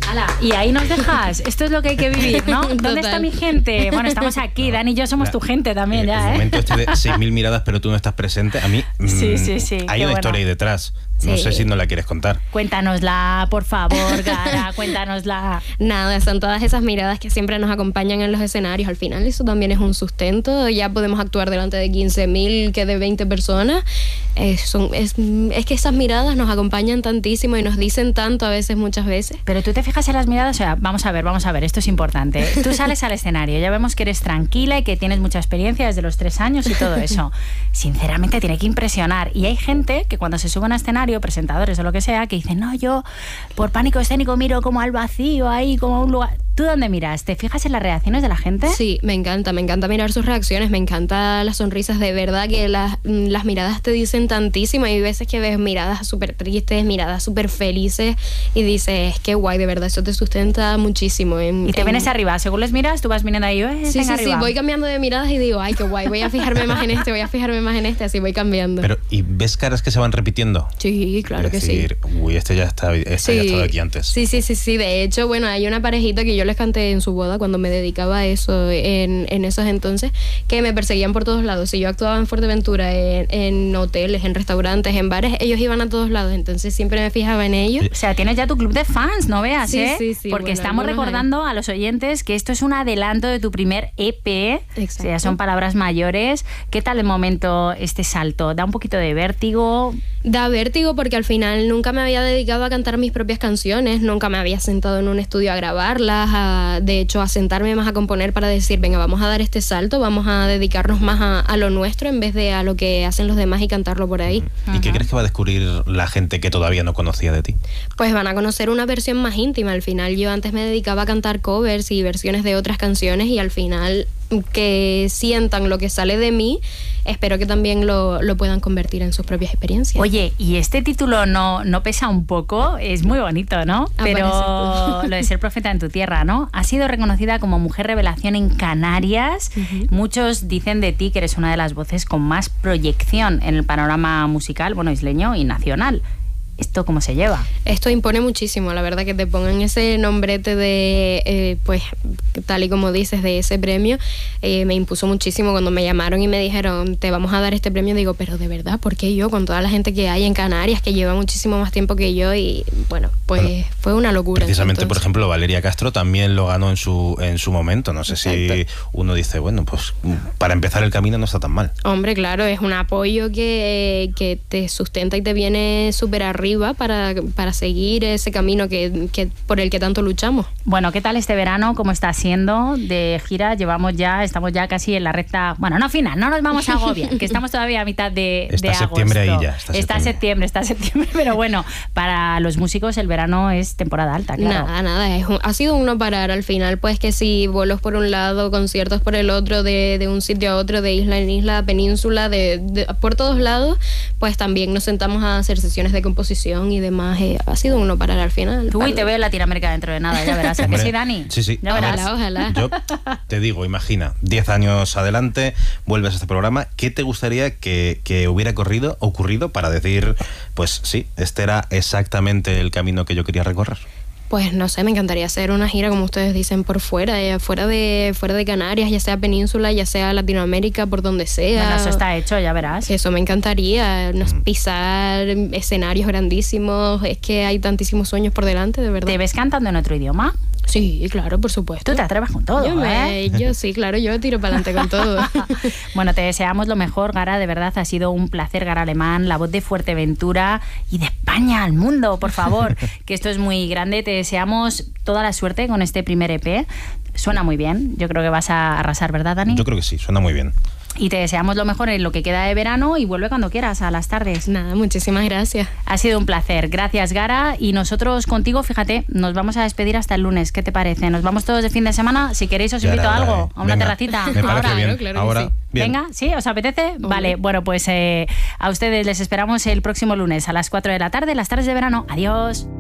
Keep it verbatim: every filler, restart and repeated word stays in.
Ala, y ahí nos dejas. Esto es lo que hay que vivir, ¿no? ¿Dónde Total. está mi gente? Bueno, estamos aquí, Dani y yo somos tu gente también, el, ya, el ¿eh? momento este de seis mil miradas, pero tú no estás presente. A mí Sí, mm, sí, sí, hay qué una bueno. historia ahí detrás. No Sí. sé si no la quieres contar. Cuéntanosla, por favor, Gara, cuéntanosla. Nada, son todas esas miradas que siempre nos acompañan en los escenarios. Al final eso también es un sustento. Ya podemos actuar delante de quince mil que de veinte personas. Eh, son, es, es que esas miradas nos acompañan tantísimo y nos dicen tanto a veces, muchas veces. Pero tú te fijas en las miradas, o sea, vamos a ver, vamos a ver, esto es importante. Tú sales al escenario, ya vemos que eres tranquila y que tienes mucha experiencia desde los tres años y todo eso. Sinceramente tiene que impresionar. Y hay gente que cuando se sube a un escenario, presentadores o lo que sea, que dicen, no, yo por pánico escénico miro como al vacío, ahí como a un lugar... ¿Tú dónde miras? ¿Te fijas en las reacciones de la gente? Sí, me encanta, me encanta mirar sus reacciones, me encanta las sonrisas, de verdad que las, las miradas te dicen tantísimo. Hay veces que ves miradas súper tristes, miradas súper felices y dices, qué guay, de verdad, eso te sustenta muchísimo. En, Y te en... vienes arriba, según les miras, tú vas viniendo ahí, eh, Sí, sí, venga sí, arriba. voy cambiando de miradas y digo, ay, qué guay, voy a fijarme más en este, voy a fijarme más en este, así voy cambiando. Pero, ¿y ves caras que se van repitiendo? Sí, claro Es que decir, sí. uy, este ya está, este Sí. ya ha estado aquí antes. Sí, sí, sí, sí. De hecho, bueno, hay una parejita que yo les canté en su boda cuando me dedicaba a eso en, en esos entonces, que me perseguían por todos lados. Si yo actuaba en Fuerteventura, en, en hoteles, en restaurantes, en bares, ellos iban a todos lados. Entonces siempre me fijaba en ellos. O sea, tienes ya tu club de fans, no veas, Sí, ¿eh? sí, sí, Porque bueno, estamos algunos recordando a los oyentes que esto es un adelanto de tu primer E P. Exacto. O sea, son palabras mayores. ¿Qué tal el momento, este salto? ¿Da un poquito de vértigo? Da vértigo porque al final nunca me había dedicado a cantar mis propias canciones, nunca me había sentado en un estudio a grabarlas, a, de hecho a sentarme más a componer para decir, venga, vamos a dar este salto, vamos a dedicarnos más a, a lo nuestro en vez de a lo que hacen los demás y cantarlo por ahí. ¿Y qué crees que va a descubrir la gente que todavía no conocía de ti? Pues van a conocer una versión más íntima. Al final yo antes me dedicaba a cantar covers y versiones de otras canciones y al final que sientan lo que sale de mí, espero que también lo, lo puedan convertir en sus propias experiencias. Oye, y este título no, no pesa un poco, es muy bonito, ¿no? Pero lo de ser profeta en tu tierra, ¿no? Has sido reconocida como mujer revelación en Canarias. Uh-huh. Muchos dicen de ti que eres una de las voces con más proyección en el panorama musical, bueno, isleño y nacional. ¿Esto cómo se lleva? Esto impone muchísimo, la verdad, que te pongan ese nombrete de, eh, pues, tal y como dices, de ese premio. Eh, me impuso muchísimo cuando me llamaron y me dijeron, te vamos a dar este premio. Digo, pero de verdad, ¿por qué yo? Con toda la gente que hay en Canarias, que lleva muchísimo más tiempo que yo y, bueno, pues bueno, fue una locura. Precisamente, por ejemplo, Valeria Castro también lo ganó en su, en su momento. No sé Exacto. si uno dice, bueno, pues para empezar el camino no está tan mal. Hombre, claro, es un apoyo que, que te sustenta y te viene súper arriba para, para seguir ese camino que, que por el que tanto luchamos. Bueno, ¿qué tal este verano? ¿Cómo está siendo de gira? Llevamos ya, estamos ya casi en la recta, bueno, no final, no nos vamos a agobiar, que estamos todavía a mitad de, está de agosto. Septiembre ahí ya, está, está septiembre. septiembre, está septiembre, pero bueno, para los músicos el verano es temporada alta, claro. Nada, nada, es un, ha sido un no parar al final, pues que si vuelos por un lado, conciertos por el otro, de, de un sitio a otro, de isla en isla, península, de, de, por todos lados, pues también nos sentamos a hacer sesiones de composición y demás. Eh, ha sido un no parar al final. Uy, te veo en Latinoamérica dentro de nada, ya verás. ¿A que sí, Dani? Sí, sí. Ya verás. Ojalá, ojalá. Yo te digo, imagina, diez años adelante, vuelves a este programa, ¿qué te gustaría que, que hubiera corrido, ocurrido para decir, pues sí, este era exactamente el camino que yo quería recorrer? Pues no sé, me encantaría hacer una gira, como ustedes dicen, por fuera, eh, fuera de fuera de Canarias, ya sea península, ya sea Latinoamérica, por donde sea. Bueno, eso está hecho, ya verás. Eso me encantaría, nos, pisar escenarios grandísimos, es que hay tantísimos sueños por delante, de verdad. ¿Te ves cantando en otro idioma? Sí, claro, por supuesto. Tú te atreves con todo, yo me, ¿eh? Yo sí, claro, yo tiro para adelante con todo. Bueno, te deseamos lo mejor, Gara, de verdad ha sido un placer, Gara Alemán, la voz de Fuerteventura y de España al mundo, por favor, que esto es muy grande, te deseamos toda la suerte con este primer E P, suena muy bien, yo creo que vas a arrasar, ¿verdad, Dani? Yo creo que sí, suena muy bien. Y te deseamos lo mejor en lo que queda de verano y vuelve cuando quieras a las tardes. Nada, muchísimas gracias. Ha sido un placer. Gracias, Gara. Y nosotros contigo, fíjate, nos vamos a despedir hasta el lunes. ¿Qué te parece? ¿Nos vamos todos de fin de semana? Si queréis os invito a algo, a una Venga, terracita. Me parece Ahora. bien. Claro que Ahora, sí. bien. Venga, ¿sí? ¿Os apetece? Hombre. Vale, bueno, pues eh, a ustedes les esperamos el próximo lunes a las cuatro de la tarde, las tardes de verano. Adiós.